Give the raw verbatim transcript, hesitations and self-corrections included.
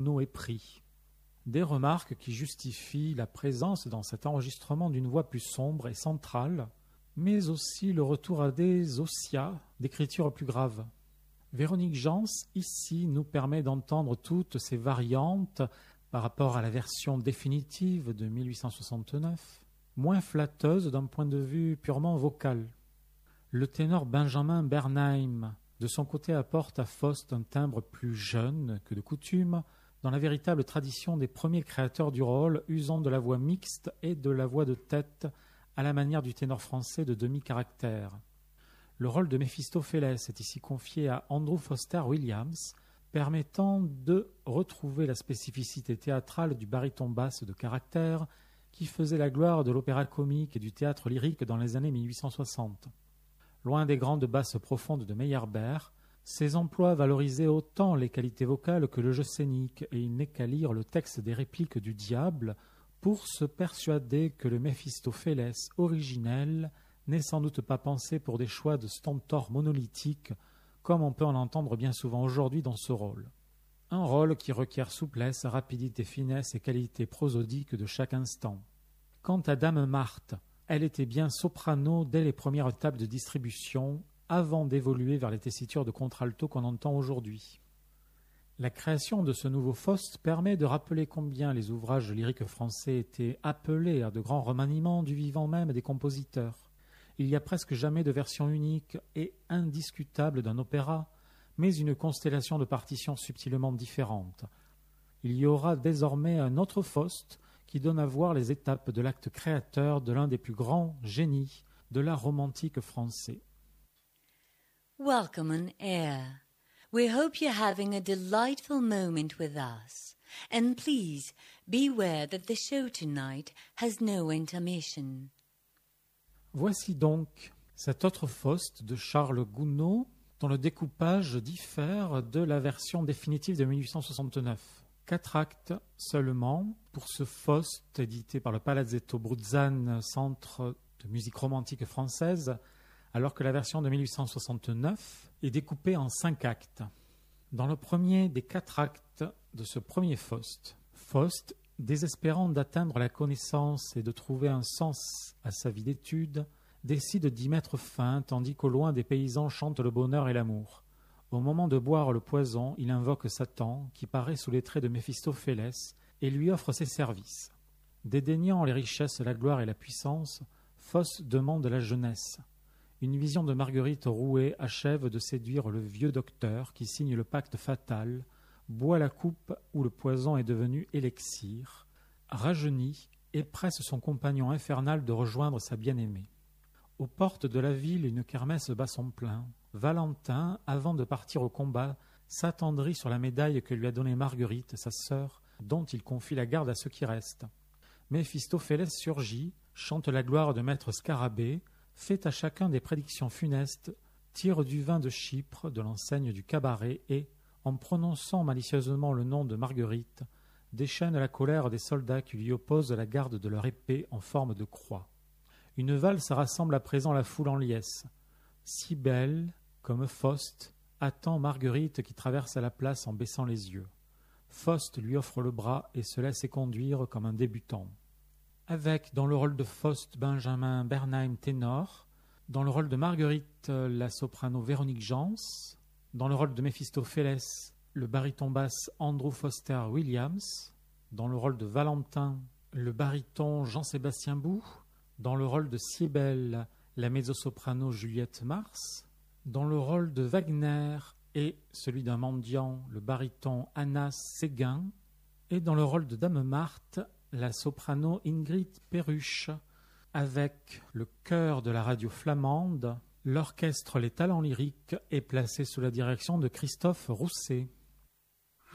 est pris. Des remarques qui justifient la présence dans cet enregistrement d'une voix plus sombre et centrale, mais aussi le retour à des ossia d'écriture plus grave. Véronique Gens, ici, nous permet d'entendre toutes ces variantes par rapport à la version définitive de mille huit cent soixante-neuf, moins flatteuse d'un point de vue purement vocal. Le ténor Benjamin Bernheim, de son côté, apporte à Faust un timbre plus jeune que de coutume, dans la véritable tradition des premiers créateurs du rôle, usant de la voix mixte et de la voix de tête, à la manière du ténor français de demi-caractère. Le rôle de Méphistophélès est ici confié à Andrew Foster Williams, permettant de retrouver la spécificité théâtrale du baryton basse de caractère qui faisait la gloire de l'opéra comique et du théâtre lyrique dans les années mille huit cent soixante. Loin des grandes basses profondes de Meyerbeer, ces emplois valorisaient autant les qualités vocales que le jeu scénique, et il n'est qu'à lire le texte des répliques du diable pour se persuader que le Méphistophélès originel n'est sans doute pas pensé pour des choix de stentor monolithiques, comme on peut en entendre bien souvent aujourd'hui dans ce rôle. Un rôle qui requiert souplesse, rapidité, finesse et qualité prosodique de chaque instant. Quant à Dame Marthe, elle était bien soprano dès les premières tables de distribution, avant d'évoluer vers les tessitures de contralto qu'on entend aujourd'hui. La création de ce nouveau Faust permet de rappeler combien les ouvrages lyriques français étaient appelés à de grands remaniements du vivant même des compositeurs. Il n'y a presque jamais de version unique et indiscutable d'un opéra, mais une constellation de partitions subtilement différentes. Il y aura désormais un autre Faust qui donne à voir les étapes de l'acte créateur de l'un des plus grands génies de l'art romantique français. Welcome on air. We hope you're having a delightful moment with us. And please beware that the show tonight has no intermission. Voici donc cet autre Faust de Charles Gounod, dont le découpage diffère de la version définitive de mille huit cent soixante-neuf. Quatre actes seulement pour ce Faust édité par le Palazzetto Bruzzane, centre de musique romantique française, alors que la version de mille huit cent soixante-neuf est découpée en cinq actes. Dans le premier des quatre actes de ce premier Faust, Faust, désespérant d'atteindre la connaissance et de trouver un sens à sa vie d'études, décide d'y mettre fin, tandis qu'au loin des paysans chantent le bonheur et l'amour. Au moment de boire le poison, il invoque Satan, qui paraît sous les traits de Méphistophélès, et lui offre ses services. Dédaignant les richesses, la gloire et la puissance, Faust demande la jeunesse. Une vision de Marguerite rouée achève de séduire le vieux docteur qui signe le pacte fatal, boit la coupe où le poison est devenu élixir, rajeunit et presse son compagnon infernal de rejoindre sa bien-aimée. Aux portes de la ville, une kermesse bat son plein. Valentin, avant de partir au combat, s'attendrit sur la médaille que lui a donnée Marguerite, sa sœur, dont il confie la garde à ceux qui restent. Méphistophélès surgit, chante la gloire de maître Scarabée, fait à chacun des prédictions funestes, tire du vin de Chypre, de l'enseigne du cabaret et, en prononçant malicieusement le nom de Marguerite, déchaîne la colère des soldats qui lui opposent la garde de leur épée en forme de croix. Une valse rassemble à présent la foule en liesse. Si belle, comme Faust, attend Marguerite qui traverse la place en baissant les yeux. Faust lui offre le bras et se laisse conduire comme un débutant. Avec, dans le rôle de Faust, Benjamin Bernheim ténor, dans le rôle de Marguerite, la soprano Véronique Gens, dans le rôle de Méphistophélès, le baryton basse Andrew Foster Williams, dans le rôle de Valentin, le baryton Jean-Sébastien Bou, dans le rôle de Cybèle, la mezzo-soprano Juliette Mars, dans le rôle de Wagner et celui d'un mendiant, le baryton Anas Séguin, et dans le rôle de Dame Marthe, la soprano Ingrid Perruche, avec le chœur de la radio flamande, l'orchestre Les Talents Lyriques est placé sous la direction de Christophe Rousset.